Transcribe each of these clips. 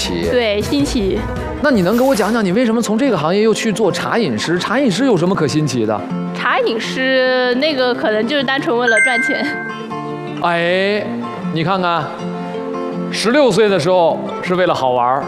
奇。 对，新奇。 那你能给我讲讲你为什么从这个行业又去做茶饮师？茶饮师有什么可新奇的？ 茶饮师那个可能就是单纯为了赚钱。 哎，你看看，16岁的时候是为了好玩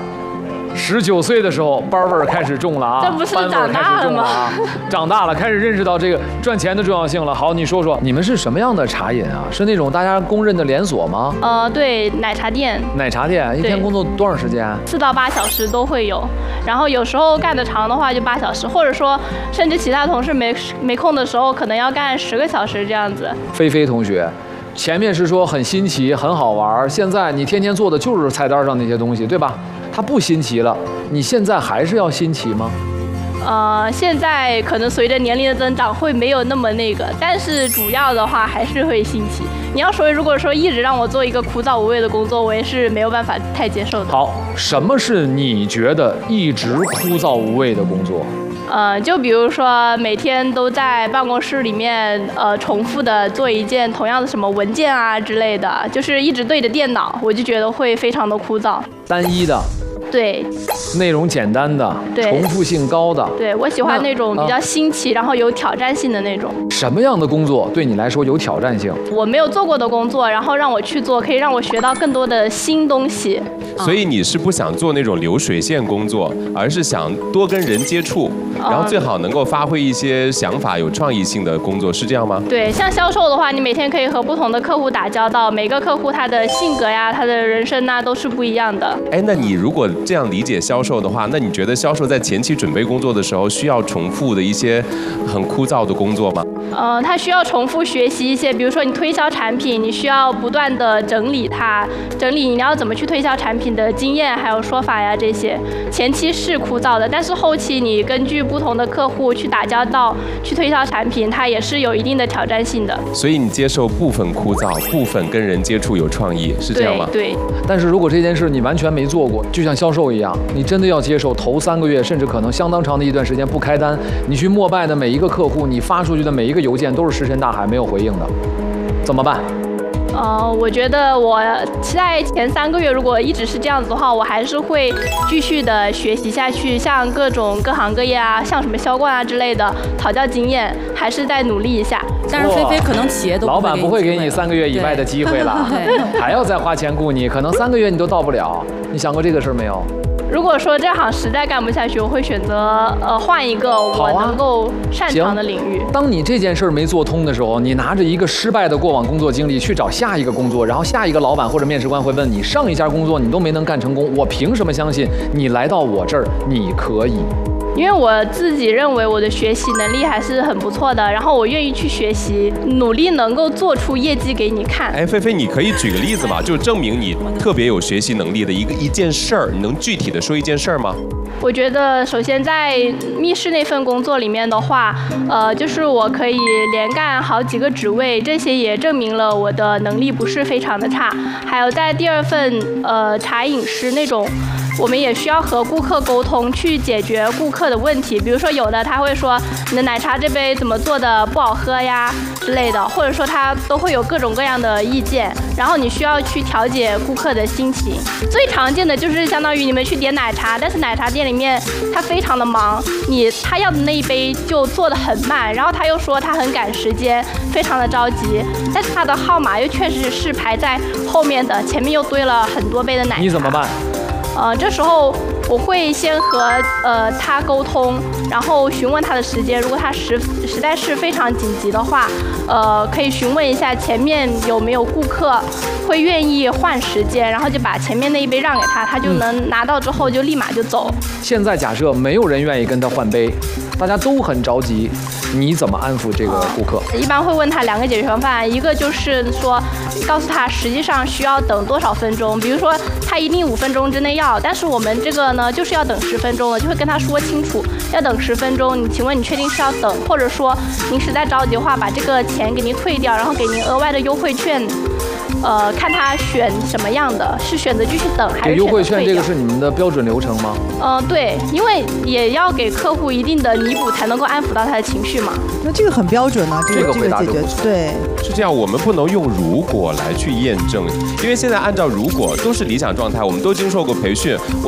，19岁的时候班味儿开始重了啊， 这不是长大了吗？ 长大了，开始认识到这个赚钱的重要性了。好，你说说你们是什么样的茶饮啊？是那种大家公认的连锁吗？ 对，奶茶店。奶茶店一天工作多长时间 ？4到8小时都会有，然后有时候干得长的话就8小时，或者说甚至其他同事没空的时候，可能要干10个小时这样子。 菲菲同学。前面是说很新奇很好玩，现在你天天做的就是菜单上那些东西，对吧？它不新奇了，你现在还是要新奇吗？ 现在可能随着年龄的增长会没有那么那个，但是主要的话还是会新奇。你要说如果说一直让我做一个枯燥无味的工作，我也是没有办法太接受的。 好，什么是你觉得一直枯燥无味的工作？ 就比如说每天都在办公室里面重复的做一件同样的什么文件啊之类的，就是一直对着电脑，我就觉得会非常的枯燥。 单一的。 对， 内容简单的，重复性高的。 对，我喜欢那种比较新奇，然后有挑战性的那种。 什么样的工作对你来说有挑战性？ 我没有做过的工作，然后让我去做，可以让我学到更多的新东西。 所以你是不想做那种流水线工作，而是想多跟人接触，然后最好能够发挥一些想法、有创意性的工作，是这样吗？ 对，像销售的话，你每天可以和不同的客户打交道，每个客户他的性格呀、他的人生呐都是不一样的。 哎，那你如果这样理解销售的话，那你觉得销售在前期准备工作的时候，需要重复的一些很枯燥的工作吗？ 他需要重复学习一些，比如说你推销产品，你需要不断的整理它，整理你要怎么去推销产品的经验还有说法呀这些。前期是枯燥的，但是后期你根据不同的客户去打交道，去推销产品，它也是有一定的挑战性的。 所以你接受部分枯燥，部分跟人接触有创意，是这样吗？ 对。 但是如果这件事你完全没做过，就像销售一样，你真的要接受头3个月甚至可能相当长的一段时间不开单，你去膜拜的每一个客户，你发出去的每一个邮件都是石沉大海没有回应的，怎么办？ 我觉得我在前3个月如果一直是这样子的话，我还是会继续的学习下去，像各行各业啊，像什么销冠啊之类的，讨教经验，还是再努力一下。 但是菲菲可能企业都老板不会给你3个月以外的机会了，还要再花钱雇你，可能3个月你都到不了。你想过这个事没有？ 如果说这行实在干不下去，我会选择换一个我能够擅长的领域。 当你这件事没做通的时候，你拿着一个失败的过往工作经历去找下一个工作，然后下一个老板或者面试官会问你，上一家工作你都没能干成功，我凭什么相信你来到我这儿你可以？ 因为我自己认为我的学习能力还是很不错的，然后我愿意去学习，努力能够做出业绩给你看。 哎，菲菲，你可以举个例子吗？就证明你特别有学习能力的一件事儿，你能具体的说一件事儿吗？ 我觉得首先在密室那份工作里面的话，就是我可以连干好几个职位，这些也证明了我的能力不是非常的差。还有在第2份茶饮师那种，我们也需要和顾客沟通，去解决顾客的问题。比如说有的他会说你的奶茶这杯怎么做的不好喝呀之类的，或者说他都会有各种各样的意见，然后你需要去调节顾客的心情。最常见的就是相当于你们去点奶茶，但是奶茶店里面他非常的忙，他要的那一杯就做得很慢，然后他又说他很赶时间，非常的着急，但是他的号码又确实是排在后面的，前面又堆了很多杯的奶茶。 你怎么办？ 这时候我会先和他沟通，然后询问他的时间。如果他实在是非常紧急的话，可以询问一下前面有没有顾客会愿意换时间，然后就把前面那一杯让给他，他就能拿到之后就立马就走。 现在假设没有人愿意跟他换杯，大家都很着急，你怎么安抚这个顾客？ 一般会问他2个解决方案，一个就是说告诉他实际上需要等多少分钟，比如说他一定5分钟之内要，但是我们这个呢就是要等10分钟的，就会跟他说清楚要等10分钟。请问你确定是要等，或者说您实在着急的话，把这个钱给您退掉，然后给您额外的优惠券。看他选什么样的，是选择继续等还是选择退掉？给优惠券这个是你们的标准流程吗？ 对，因为也要给客户一定的弥补，才能够安抚到他的情绪嘛。 那这个很标准啊， 这个回答就不错。 对， 是这样，我们不能用如果来去验证，因为现在按照如果都是理想状态，我们都经受过培训。